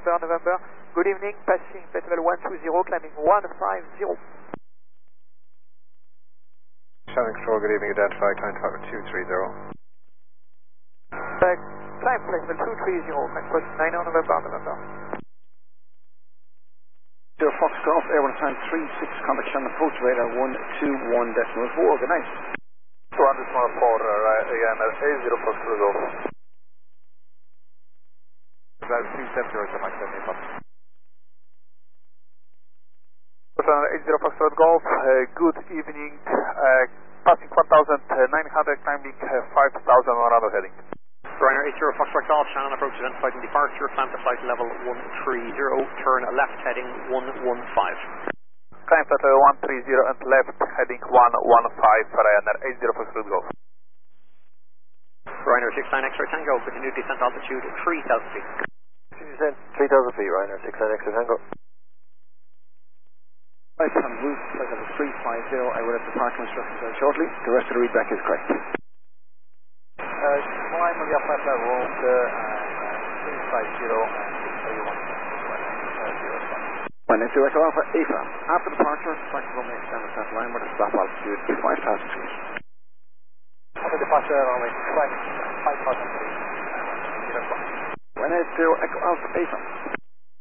November. Good evening, passing flight level 120, climbing 150. Shannon Control, good evening, identify, climb tower 230. Climb flight level 230, Frankfurt 9 November. Zero Foxtrot, Airborne Time 36, contact Shannon approach radar 121.4, good night. 200.4, again at 80 Foxtrot Golf. About 270 to Mike 70 Fox. 80 Foxtrot Golf, good evening, passing 1,900, climbing 5,100 heading. Ryanair 80 Foxtrot Golf, Shannon approach identified in departure, climb to flight level 130, turn left heading 115. Climb flight level 130 and left heading 115 for Ryanair 80 Foxtrot Golf. Ryanair 69 X-ray Tango, continue descent altitude 3,000 feet. Descent 3,000 feet, Ryanair 69 X-ray Tango. Right on route, flight level 350, I will have the parking instructions very shortly. The rest of the readback is correct. Climb on the flight level 350 When it's direct Alpha, AFA. After departure, flight level may stand at that line where the stop altitude is 5,000 feet. After departure, only 5,000 feet. When it's Echo Alpha, AFA.